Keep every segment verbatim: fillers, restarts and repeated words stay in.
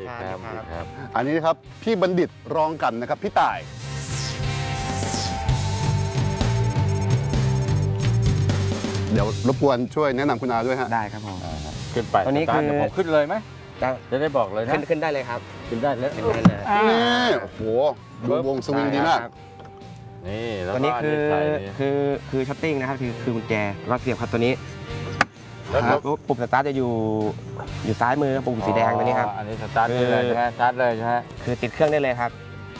ครับครับอันนี้นะครับพี่บัณฑิตรองกันนะครับพี่ต่ายเดี๋ยวรบกวนช่วยแนะนำคุณอาด้วยฮะได้ครับผมขึ้นไปตอนนี้คือผมขึ้นเลยไหมจะได้บอกเลยนะขึ้นขึ้นได้เลยครับขึ้นได้เลยขึ้นได้เลยนี่โอ้โหดูวงสวิงดีมากนี่ตัวนี้คือคือคือชัตติ้งนะครับคือคือกุญแจรอดเสียบครับตัวนี้แล้วปุ่มสตาร์ทจะอยู่อยู่ซ้ายมือปุ่มสีแดงตัวนี้ครับอันนี้สตาร์ทได้เลยใช่ไหมสตาร์ทเลยใช่ไหมคือติดเครื่องได้เลยครับ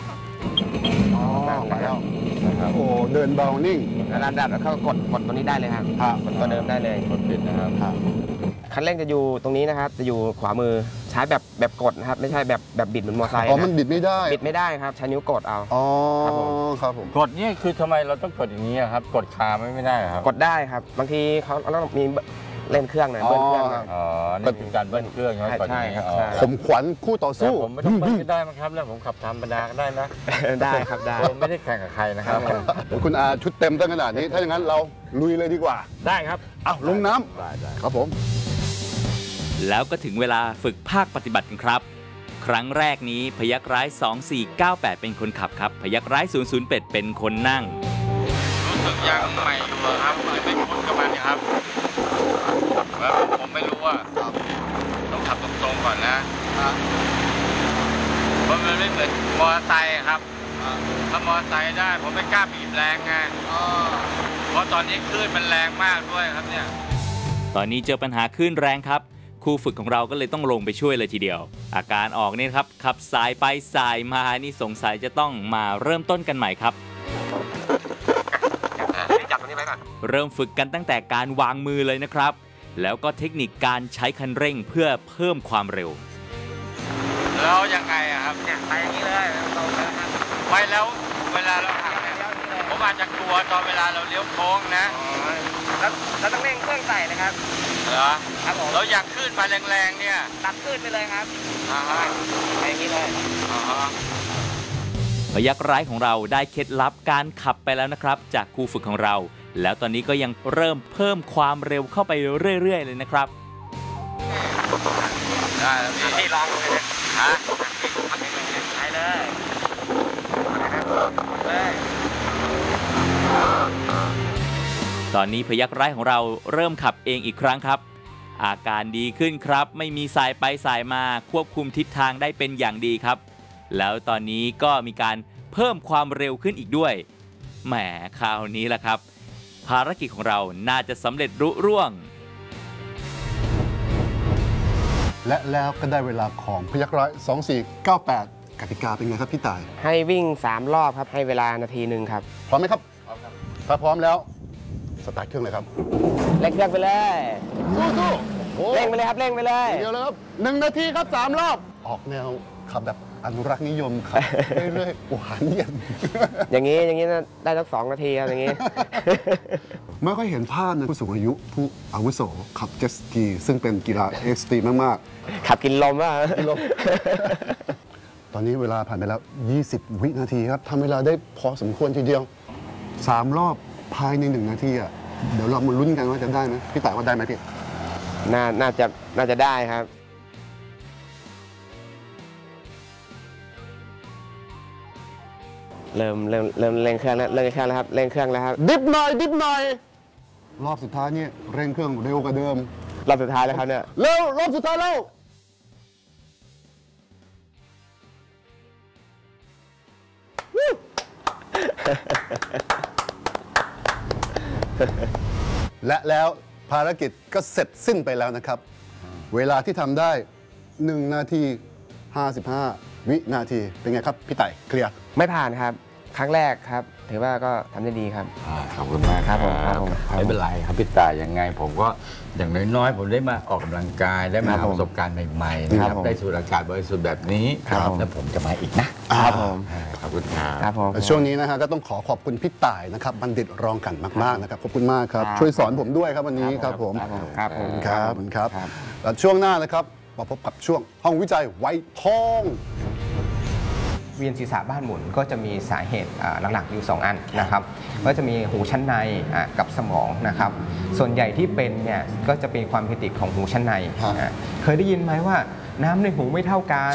นั่งแล้วโอ้เดินเบานิ่งแล้วดับแล้วก็กดกดตัวนี้ได้เลยครับกดตัวเดิมได้เลยกดปิดนะครับคันเร่งจะอยู่ตรงนี้นะครับจะอยู่ขวามือใช้แบบแบบกดนะครับไม่ใช่แบบแบบบิดเหมือนมอเตอร์ไซค์อ๋อมันบิดไม่ได้บิดไม่ได้ครับใช้นิ้วกดเอาอ๋อครับผมกดนี่คือทำไมเราต้องกดอย่างนี้ครับกดคาไม่ไม่ได้ครับกดได้ครับบางทีเขาเราต้องมีเล่นเครื่องหน่อยเบิ้ลเครื่องอ๋อนี่เป็นการเบิ้ลเครื่องใช่ไหมใช่ครับผมขวัญคู่ต่อสู้ผมไม่ต้องเบิ้ลก็ได้มั้งครับแล้วผมขับธรรมดาก็ได้นะได้ครับได้ผมไม่ได้แข่งกับใครนะครับคุณอาชุดเต็มตั้งขนาดนี้ถ้าอย่างนั้นเราลุยเลยดีกว่าได้ครับอ้าวลงน้ำครับผมแล้วก็ถึงเวลาฝึกภาคปฏิบัติกันครับครั้งแรกนี้พยัคฆ์ร้ายสองสี่เก้าแปดเป็นคนขับครับพยัคฆ์ร้ายศูนย์ศูนย์แปดเป็นคนนั่งรู้สึกยังใหม่อยู่ครับไม่เป็นคนกับมันครับแล้วผมไม่รู้ว่าต้องขับตรงๆก่อนนะเพราะมันไม่เหมือนมอเตอร์ไซค์ครับถ้ามอเตอร์ไซค์ได้ผมไม่กล้าบีบแรงไงเพราะตอนนี้คลื่นมันแรงมากด้วยครับเนี่ยตอนนี้เจอปัญหาคลื่นแรงครับครูฝึกของเราก็เลยต้องลงไปช่วยเลยทีเดียวอาการออกนี่ครับขับสายไปสายมานี่สงสัยจะต้องมาเริ่มต้นกันใหม่ครับจับตรงนี้ไว้ก่อนเริ่มฝึกกันตั้งแต่การวางมือเลยนะครับแล้วก็เทคนิคการใช้คันเร่งเพื่อเพิ่มความเร็วแล้วยังไงอะครับเนี่ยไปอย่างนี้เลยตรงเลยครับไปแล้วเวลาเราหักเนี่ยผมอาจจะกลัวตอนเวลาเราเลี้ยวโค้งนะแล้วเราต้องเร่งเครื่องใส่นะครับเหรอครับผมเราอยากขึ้นมาแรงๆเนี่ยตัดขึ้นไปเลยครับอ่าฮะไปอย่างนี้เลยอ่าฮะพยัคฆ์ร้ายของเราได้เคล็ดลับการขับไปแล้วนะครับจากครูฝึกของเราแล้วตอนนี้ก็ยังเริ่มเพิ่มความเร็วเข้าไปเรื่อยๆเลยนะครับได้แล้วพี่ที่ลองเลยฮะไปเลยเลยตอนนี้พยัคฆ์ร้ายของเราเริ่มขับเองอีกครั้งครับอาการดีขึ้นครับไม่มีสายไปสายมาควบคุมทิศทางได้เป็นอย่างดีครับแล้วตอนนี้ก็มีการเพิ่มความเร็วขึ้นอีกด้วยแหมคราวนี้แหละครับภารกิจของเราน่าจะสำเร็จรุ่ร่วงและแล้วก็ได้เวลาของพยัคฆ์ร้ายสองสี่เก้าแปดกติกาเป็นไงครับพี่ต่ายให้วิ่งสามรอบครับให้เวลานาทีหนึ่งครับพร้อมไหมครับพร้อมครับถ้าพร้อมแล้วสตาร์ทเครื่องเลยครับเร่งเครื่องไปเลยสู้ๆเร่งไปเลยครับเร่งไปเลยเดี๋ยวเลยครับหนึ่งนาทีครับสามรอบออกแนวขับแบบอนุรักษ์นิยมขับเรื่อยๆหวานเย็นอย่างนี้อย่างนี้ได้สักสองนาทีครับอย่างนี้ไม่ค่อยเห็นภาพนะผู้สูงอายุผู้อาวุโสขับเจ็ตสกีซึ่งเป็นกีฬาเอ็กซ์ตรีมมากๆขับกินลมอ่ะกินลมตอนนี้เวลาผ่านไปแล้วยี่สิบวินาทีครับทำเวลาได้พอสมควรทีเดียวสามรอบภายในหนึ่งนาทีอ่ะเดี๋ยวเรามาลุ้นกันว่าจะได้ไหมพี่ต่ายว่าได้ไหมพี่น่าน่าจะน่าจะได้ครับเริ่มเริ่มเริ่มเร่งเครื่องแล้วเร่งเครื่องแล้วครับเร่งเครื่องแล้วครับดิบหน่อยดิบหน่อยรอบสุดท้ายนี่เร่งเครื่องเร็วกว่าเดิมรอบสุดท้ายแล้วครับเนี่ยเร็วรอบสุดท้ายแล้วและแล้วภารกิจก็เสร็จสิ้นไปแล้วนะครับเวลาที่ทำได้หนึ่งนาทีห้าสิบห้าวินาทีเป็นไงครับพี่ไต่เคลียร์ไม่ผ่านครับครั้งแรกครับถือว่าก็ทำได้ดีครับขอบคุณมากครับผมไม่เป็นไรครับพี่ไต่ยังไงผมก็อย่างน้อยๆผมได้มาออกกำลังกายได้มาประสบการณ์ใหม่ๆนะครับได้สูดอากาศบริสุทธิ์แบบนี้แล้วผมจะมาอีกนะครับผมขอบคุณครับช่วงนี้นะฮะก็ต้องขอขอบคุณพี่ต่ายนะครับบัณฑิตรองกันมากๆนะครับขอบคุณมากครับช่วยสอนผมด้วยครับวันนี้ครับผมครับผมครับครับแล้วช่วงหน้านะครับมาพบกับช่วงห้องวิจัยไวทองเวียนศีรษะบ้านหมุนก็จะมีสาเหตุหลักๆอยู่สองอันนะครับก็จะมีหูชั้นในกับสมองนะครับส่วนใหญ่ที่เป็นเนี่ยก็จะเป็นความผิดปกติของหูชั้นในเคยได้ยินไหมว่าน้ำในหูไม่เท่ากัน